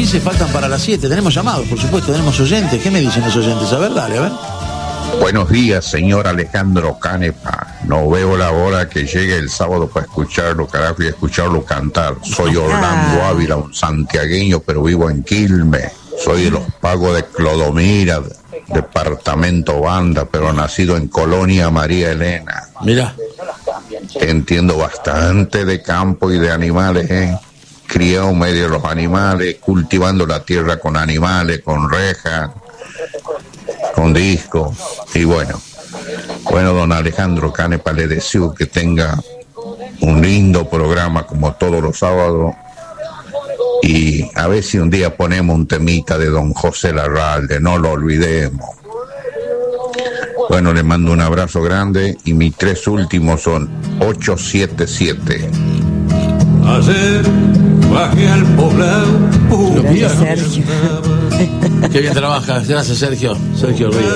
dice faltan para las 7. Tenemos llamados, por supuesto, tenemos oyentes. ¿Qué me dicen los oyentes? A ver, dale, a ver. Buenos días, señor Alejandro Canepa. No veo la hora que llegue el sábado para escucharlo, carajo, y escucharlo cantar. Soy Orlando Ávila, un santiagueño, pero vivo en Quilmes. Soy de los Pagos de Clodomira, departamento Banda, pero nacido en Colonia María Elena. Mirá. Entiendo bastante de campo y de animales, criado en medio de los animales, cultivando la tierra con animales, con rejas, con discos. Y bueno, don Alejandro Canepa, le deseo que tenga un lindo programa como todos los sábados. Y a ver si un día ponemos un temita de don José Larralde, no lo olvidemos. Bueno, le mando un abrazo grande y mis 3 últimos son 877. Ayer bajé al poblado. Sergio. Qué bien trabajas, gracias Sergio. Sergio Ríos.